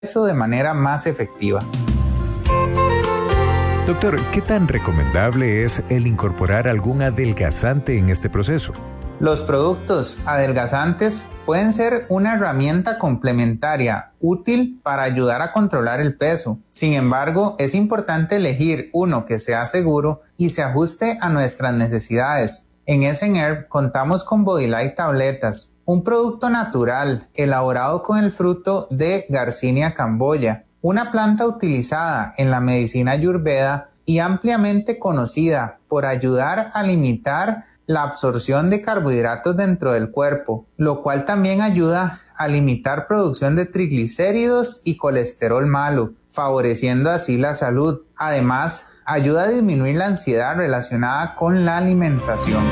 peso de manera más efectiva. Doctor, ¿qué tan recomendable es el incorporar algún adelgazante en este proceso? Los productos adelgazantes pueden ser una herramienta complementaria útil para ayudar a controlar el peso. Sin embargo, es importante elegir uno que sea seguro y se ajuste a nuestras necesidades. En SNHerb contamos con Body Light Tabletas, un producto natural elaborado con el fruto de Garcinia camboya, una planta utilizada en la medicina ayurveda y ampliamente conocida por ayudar a limitar la absorción de carbohidratos dentro del cuerpo, lo cual también ayuda a limitar producción de triglicéridos y colesterol malo, favoreciendo así la salud. Además, ayuda a disminuir la ansiedad relacionada con la alimentación.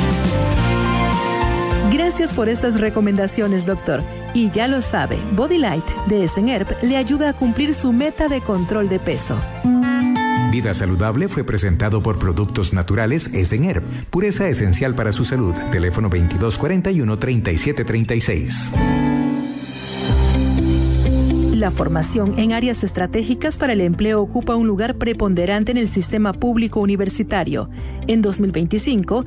Gracias por estas recomendaciones, doctor. Y ya lo sabe, Body Light de SNHerb le ayuda a cumplir su meta de control de peso. Vida Saludable fue presentado por Productos Naturales SNHerb. Pureza esencial para su salud. Teléfono 2241-3736. La formación en áreas estratégicas para el empleo ocupa un lugar preponderante en el sistema público universitario. En 2025,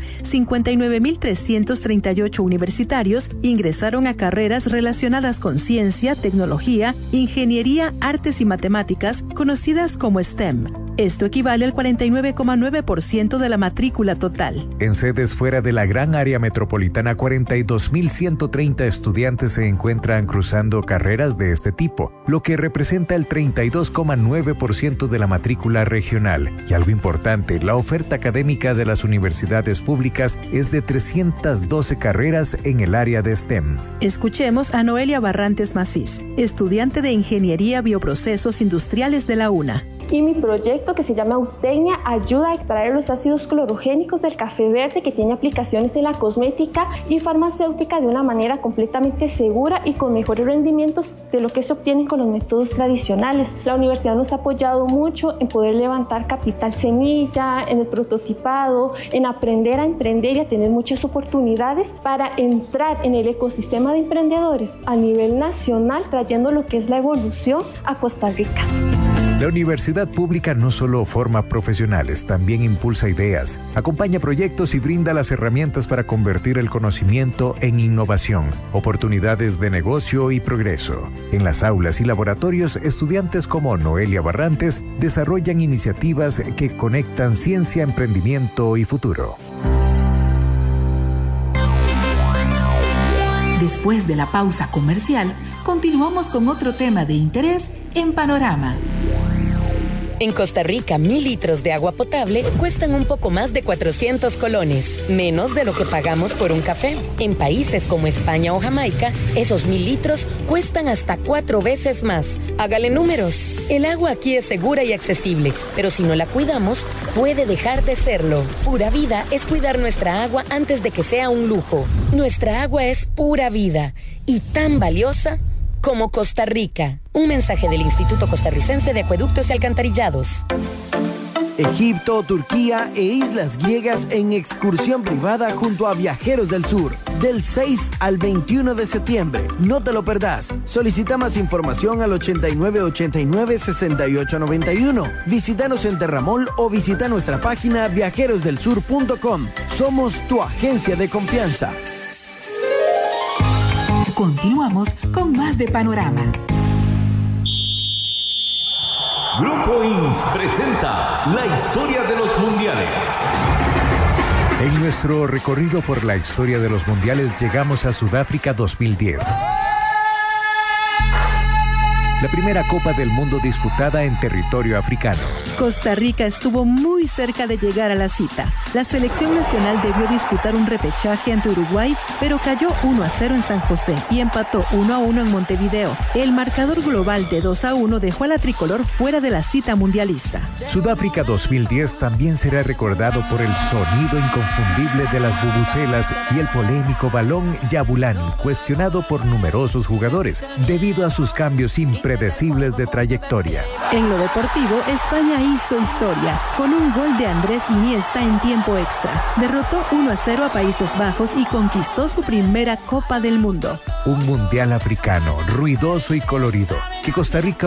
59.338 universitarios ingresaron a carreras relacionadas con ciencia, tecnología, ingeniería, artes y matemáticas, conocidas como STEM. Esto equivale al 49,9% de la matrícula total. En sedes fuera de la gran área metropolitana, 42.130 estudiantes se encuentran cruzando carreras de este tipo, lo que representa el 32,9% de la matrícula regional. Y algo importante, la oferta académica de las universidades públicas es de 312 carreras en el área de STEM. Escuchemos a Noelia Barrantes Macís, estudiante de Ingeniería Bioprocesos Industriales de la UNA. Y mi proyecto, que se llama Eutecnia, ayuda a extraer los ácidos clorogénicos del café verde, que tiene aplicaciones en la cosmética y farmacéutica de una manera completamente segura y con mejores rendimientos de lo que se obtienen con los métodos tradicionales. La universidad nos ha apoyado mucho en poder levantar capital semilla, en el prototipado, en aprender a emprender y a tener muchas oportunidades para entrar en el ecosistema de emprendedores a nivel nacional, trayendo lo que es la evolución a Costa Rica. La universidad pública no solo forma profesionales, también impulsa ideas, acompaña proyectos y brinda las herramientas para convertir el conocimiento en innovación, oportunidades de negocio y progreso. En las aulas y laboratorios, estudiantes como Noelia Barrantes desarrollan iniciativas que conectan ciencia, emprendimiento y futuro. Después de la pausa comercial, continuamos con otro tema de interés en Panorama. En Costa Rica, 1,000 litros de agua potable cuestan un poco más de 400 colones, menos de lo que pagamos por un café. En países como España o Jamaica, esos 1,000 litros cuestan hasta 4 veces más. Hágale números. El agua aquí es segura y accesible, pero si no la cuidamos, puede dejar de serlo. Pura Vida es cuidar nuestra agua antes de que sea un lujo. Nuestra agua es pura vida y tan valiosa como Costa Rica. Un mensaje del Instituto Costarricense de Acueductos y Alcantarillados. Egipto, Turquía e islas griegas en excursión privada junto a Viajeros del Sur, del 6 al 21 de septiembre. No te lo perdás. Solicita más información al 8989-6891. Visítanos en Terramol o visita nuestra página viajerosdelsur.com. Somos tu agencia de confianza. Continuamos con más de Panorama. Grupo INS presenta la historia de los mundiales. En nuestro recorrido por la historia de los mundiales llegamos a Sudáfrica 2010. La primera Copa del Mundo disputada en territorio africano. Costa Rica estuvo muy cerca de llegar a la cita. La selección nacional debió disputar un repechaje ante Uruguay, pero cayó 1-0 en San José y empató 1-1 en Montevideo. El marcador global de 2-1 dejó a la tricolor fuera de la cita mundialista. Sudáfrica 2010 también será recordado por el sonido inconfundible de las bubucelas y el polémico balón Yabulani, cuestionado por numerosos jugadores debido a sus cambios imprevistos impredecibles de trayectoria. En lo deportivo, España hizo historia con un gol de Andrés Iniesta en tiempo extra. Derrotó 1-0 a Países Bajos y conquistó su primera Copa del Mundo. Un mundial africano, ruidoso y colorido, que Costa Rica